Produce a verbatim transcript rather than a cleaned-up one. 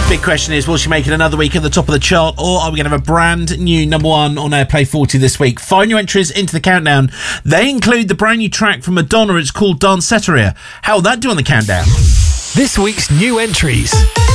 Big question is, will she make it another week at the top of the chart, or are we going to have a brand new number one on Airplay forty this week? Find your entries into the countdown. They include the brand new track from Madonna. It's called Danceteria. How will that do on the countdown? This week's new entries.